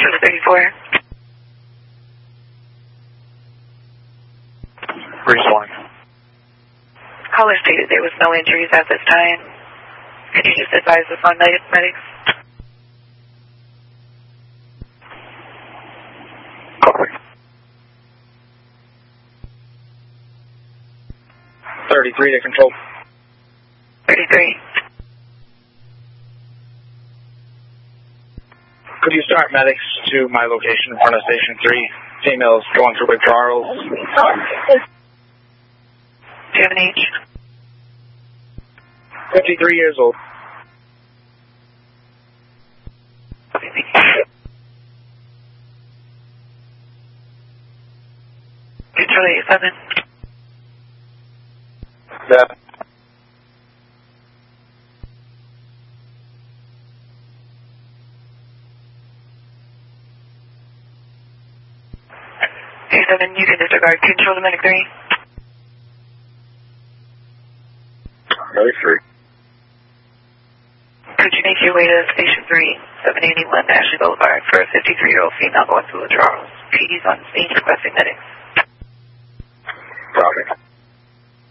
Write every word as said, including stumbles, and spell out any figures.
Control thirty-four. Respond. Caller stated there was no injuries at this time. Could you just advise us on med- medics? Copy. thirty-three to control. thirty-three. Could you start medics to my location in front of Station three? Females going through withdrawals. Do you have an age? fifty-three years old. Okay, thank you. Control eighty-seven. That. eighty-seven, you can disregard. Control to medic three. Medic three. Could you make your way to Station three, seven eighty-one Ashley Boulevard for a fifty-three-year-old female going through withdrawals? P D's on stage requesting medics. Copy.